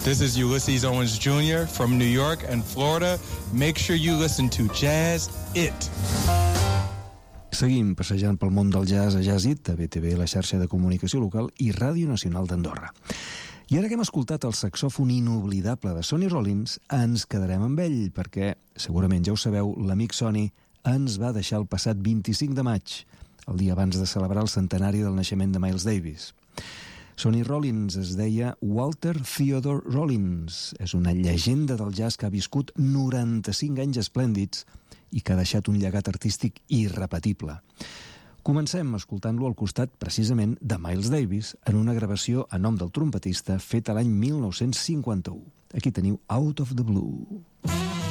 This is Ulysses Owens Jr. from New York and Florida. Make sure you listen to Jazz It. Seguim passejant pel món del jazz a Jazz It, a BTV, la xarxa de comunicació local, i Ràdio Nacional d'Andorra. I ara que hem escoltat el saxòfon inoblidable de Sonny Rollins, ens quedarem amb ell, perquè, segurament ja ho sabeu, l'amic Sonny ens va deixar el passat 25 de maig, el dia abans de celebrar el centenari del naixement de Miles Davis. Sonny Rollins es deia Walter Theodore Rollins. És una llegenda del jazz que ha viscut 95 anys esplèndids i que ha deixat un llegat artístic irrepetible. Comencem escoltant-lo al costat, precisament, de Miles Davis en una gravació a nom del trompetista feta l'any 1951. Aquí teniu Out of the Blue.